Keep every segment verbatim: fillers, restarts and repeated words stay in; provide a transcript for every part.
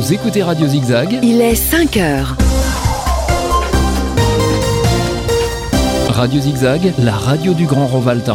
Vous écoutez Radio Zigzag. Il est cinq heures. Radio Zigzag, la radio du Grand Rovaltain.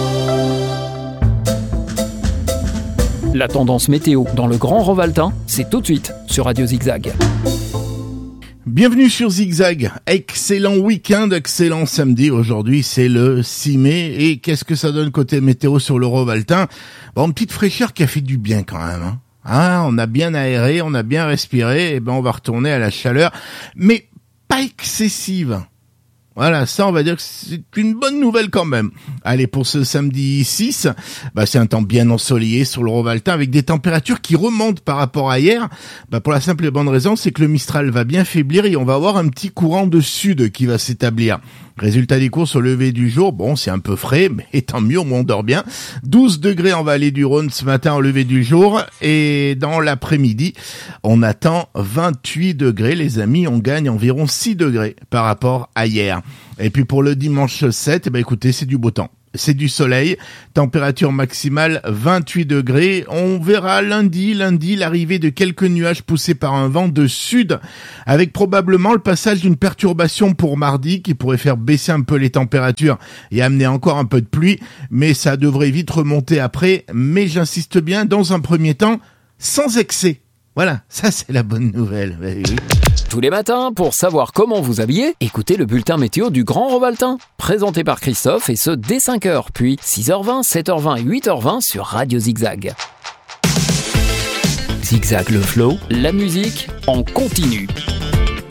La tendance météo dans le Grand Rovaltain, c'est tout de suite sur Radio Zigzag. Bienvenue sur Zigzag, excellent week-end, excellent samedi. Aujourd'hui c'est le six mai et qu'est-ce que ça donne côté météo sur le Rovaltain? Bon, une petite fraîcheur qui a fait du bien quand même, hein. Ah, on a bien aéré, on a bien respiré, et ben on va retourner à la chaleur, mais pas excessive. Voilà, ça on va dire que c'est une bonne nouvelle quand même. Allez, pour ce samedi six, bah c'est un temps bien ensoleillé sur le Rovaltain avec des températures qui remontent par rapport à hier. Bah pour la simple et bonne raison, c'est que le Mistral va bien faiblir et on va avoir un petit courant de sud qui va s'établir. Résultat des courses au lever du jour, bon c'est un peu frais, mais tant mieux, on dort bien. douze degrés en vallée du Rhône ce matin au lever du jour et dans l'après-midi, on attend vingt-huit degrés les amis, on gagne environ six degrés par rapport à hier. Et puis pour le dimanche sept, eh ben écoutez, c'est du beau temps. C'est du soleil, température maximale vingt-huit degrés. On verra lundi, lundi, l'arrivée de quelques nuages poussés par un vent de sud, avec probablement le passage d'une perturbation pour mardi qui pourrait faire baisser un peu les températures et amener encore un peu de pluie, mais ça devrait vite remonter après. Mais j'insiste bien, dans un premier temps, sans excès. Voilà, ça c'est la bonne nouvelle. Oui. Tous les matins, pour savoir comment vous habiller, écoutez le bulletin météo du Grand Rovaltain, présenté par Christophe, et ce dès cinq heures, puis six heures vingt, sept heures vingt et huit heures vingt sur Radio Zigzag. Zigzag le flow, la musique en continu.